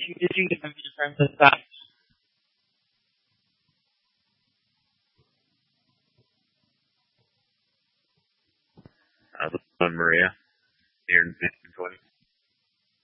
Did you get my difference with that? This is Maria here in 1520.